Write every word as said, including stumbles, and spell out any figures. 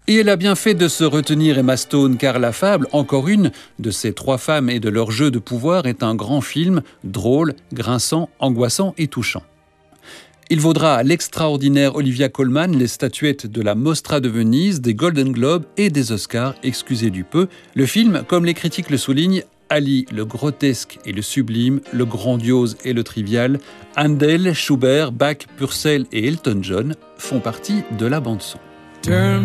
Et elle a bien fait de se retenir, Emma Stone, car La Fable, encore une de ces trois femmes et de leur jeu de pouvoir, est un grand film, drôle, grinçant, angoissant et touchant. Il vaudra à l'extraordinaire Olivia Colman les statuettes de la Mostra de Venise, des Golden Globes et des Oscars, excusez du peu. Le film, comme les critiques le soulignent, allie le grotesque et le sublime, le grandiose et le trivial. Handel, Schubert, Bach, Purcell et Elton John font partie de la bande-son.